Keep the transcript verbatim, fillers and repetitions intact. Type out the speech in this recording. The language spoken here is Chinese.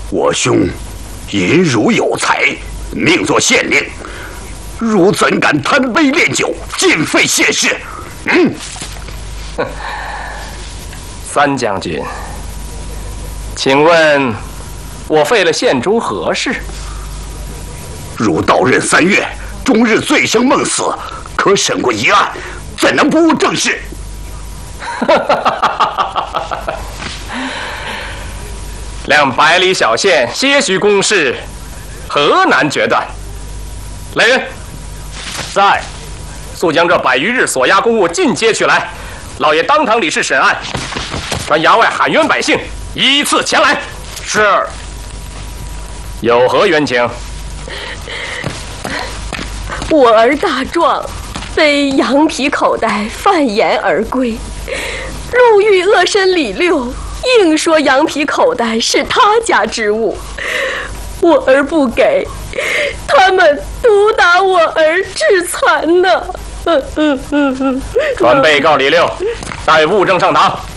我兄淫儒有才，命作县令，汝怎敢贪杯恋酒，尽废县事？嗯， 哼，三将军，请问我废了县主何事？ 汝到任三月，终日醉生梦死，可审过一案，怎能不务正事？ 两百里小县些许公事，何难决断？来人，在，速将这百余日所押公务尽接取来，老爷当堂理事审案，传衙外喊冤百姓依次前来。是。有何冤情？ 我儿大壮，被羊皮口袋犯言而归，入狱恶审李六，硬说羊皮口袋是他家之物，我儿不给，他们毒打我儿致残呢。 传被告李六，带物证上堂。